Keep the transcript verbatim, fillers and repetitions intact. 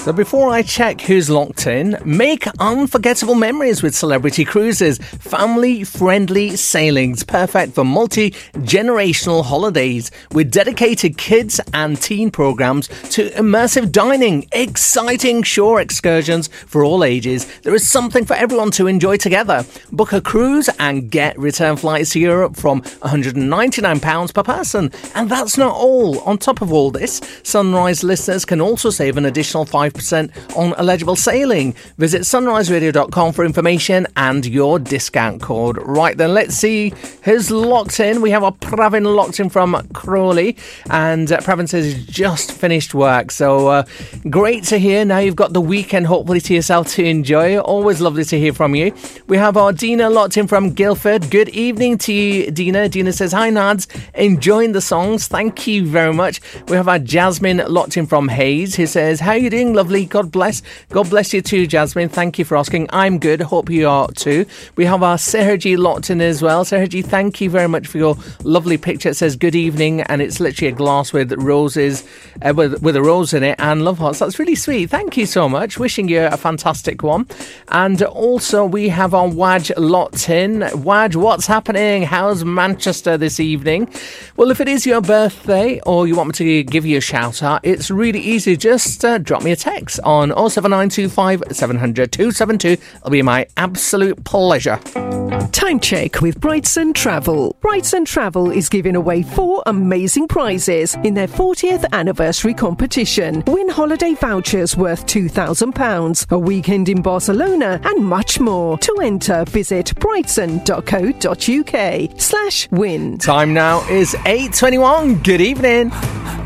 So before I check who's locked in, make unforgettable memories with Celebrity Cruises. Family-friendly sailings, perfect for multi-generational holidays with dedicated kids and teen programs to immersive dining, exciting shore excursions for all ages. There is something for everyone to enjoy together. Book a cruise and get return flights to Europe from one hundred ninety-nine pounds per person. And that's not all. On top of all this, Sunrise listeners can also save an additional five percent on eligible sailing. Visit sunrise radio dot com for information and your discount code. Right then, let's see who's locked in. We have our Pravin locked in from Crawley, and uh, Pravin says he's just finished work. So uh, great to hear. Now you've got the weekend hopefully to yourself to enjoy. Always lovely to hear from you. We have our Dina locked in from Guildford. Good evening to you, Dina. Dina says, hi Nads, enjoying the songs. Thank you very much. We have our Jasmine locked in from Hayes, who says, how are you doing, lovely? God bless. God bless you too, Jasmine. Thank you for asking. I'm good. Hope you are too. We have our Sergi locked in as well. Sergi, thank you very much for your lovely picture. It says good evening, and it's literally a glass with roses, uh, with, with a rose in it and love hearts. That's really sweet. Thank you so much. Wishing you a fantastic one. And also we have our Waj locked in. Waj, what's happening? How's Manchester this evening? Well, if it is your birthday or you want me to give you a shout out, it's really easy. Just uh, drop me a text on oh seven nine two five seven hundred two seven two. It'll be my absolute pleasure. Time check with Brightson Travel. Brightson Travel is giving away four amazing prizes in their fortieth anniversary competition. Win holiday vouchers worth two thousand pounds, a weekend in Barcelona, and much more. To enter, visit brightson dot co dot uk slash win. Time now is eight twenty-one. Good evening.